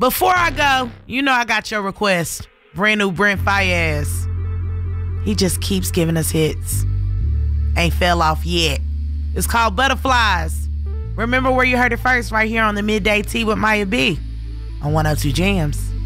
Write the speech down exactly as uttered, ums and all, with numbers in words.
Before I go, you know I got your request. Brand new Brent Faiyaz. He just keeps giving us hits. Ain't fell off yet. It's called Butterflies. Remember where you heard it first, right here on the Midday Tea with Maya B on one oh two Jams.